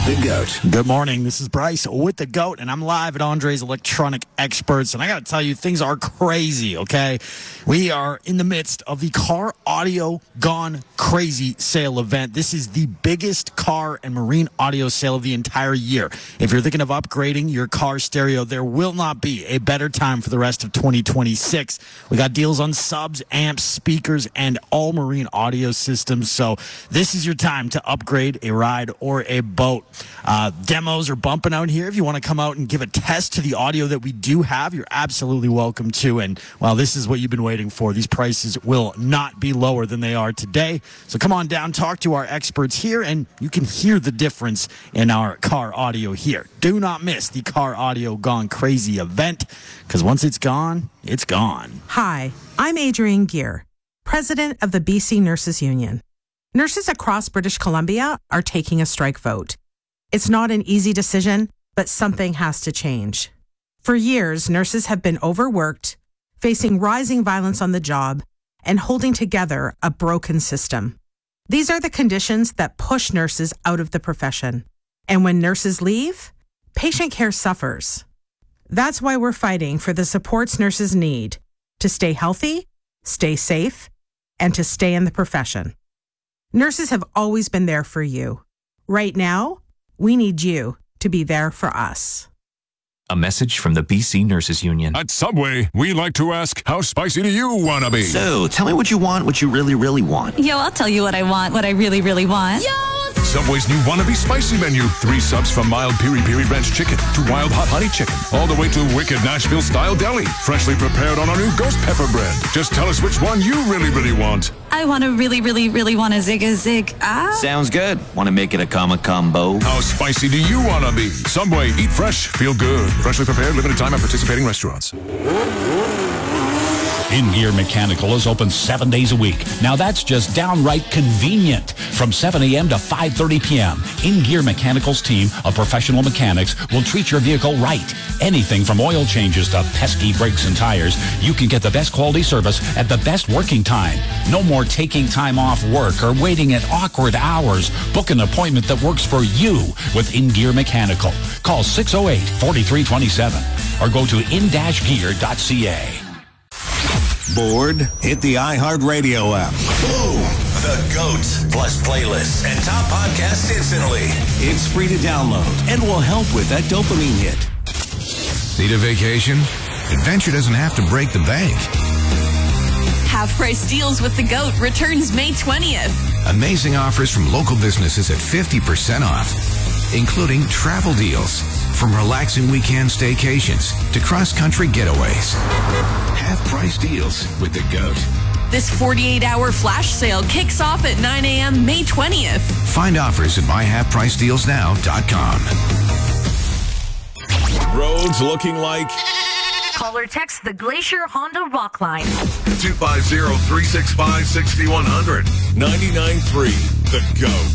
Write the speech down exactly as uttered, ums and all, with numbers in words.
The GOAT. Good morning. This is Bryce with The GOAT, and I'm live at Andre's Electronic Experts. And I got to tell you, things are crazy, okay? We are in the midst of the Car Audio Gone Crazy sale event. This is the biggest car and marine audio sale of the entire year. If you're thinking of upgrading your car stereo, there will not be a better time for the rest of twenty twenty-six. We got deals on subs, amps, speakers, and all marine audio systems. So this is your time to upgrade a ride or a boat. Uh, demos are bumping out here. If you want to come out and give a test to the audio that we do have, you're absolutely welcome to. And, well, this is what you've been waiting for. These prices will not be lower than they are today. So come on down, talk to our experts here, and you can hear the difference in our car audio here. Do not miss the Car Audio Gone Crazy event, because once it's gone, it's gone. Hi, I'm Adrienne Gear, president of the B C Nurses Union. Nurses across British Columbia are taking a strike vote. It's not an easy decision, but something has to change. For years, nurses have been overworked, facing rising violence on the job, and holding together a broken system. These are the conditions that push nurses out of the profession. And when nurses leave, patient care suffers. That's why we're fighting for the supports nurses need to stay healthy, stay safe, and to stay in the profession. Nurses have always been there for you. Right now, we need you to be there for us. A message from the B C Nurses Union. At Subway, we like to ask, how spicy do you want to be? So, tell me what you want, what you really, really want. Yo, I'll tell you what I want, what I really, really want. Yo! Subway's new Wannabe Spicy menu. Three subs from mild piri piri ranch chicken to wild hot honey chicken, all the way to wicked Nashville-style deli, freshly prepared on our new ghost pepper bread. Just tell us which one you really, really want. I want to really, really, really want a zig a zig. Ah. Sounds good. Want to make it a comma combo? How spicy do you want to be? Subway, eat fresh, feel good. Freshly prepared, limited time at participating restaurants. In-Gear Mechanical is open seven days a week. Now that's just downright convenient. From seven a.m. to five thirty p.m., In-Gear Mechanical's team of professional mechanics will treat your vehicle right. Anything from oil changes to pesky brakes and tires, you can get the best quality service at the best working time. No more taking time off work or waiting at awkward hours. Book an appointment that works for you with In-Gear Mechanical. Call six oh eight, four three two seven or go to in dash gear dot c a. Bored? Hit the iHeartRadio app. Boom! The GOAT plus playlists and top podcasts instantly. It's free to download and will help with that dopamine hit. Need a vacation? Adventure doesn't have to break the bank. Half-price deals with the GOAT returns May twentieth. Amazing offers from local businesses at fifty percent off, including travel deals. From relaxing weekend staycations to cross-country getaways. Half-price deals with the GOAT. This forty-eight hour flash sale kicks off at nine a.m. May twentieth. Find offers at my half price deals now dot com. Roads looking like... Call or text the Glacier Honda Rock Line. two five zero, three six five, six one zero zero. ninety-nine point three, The GOAT.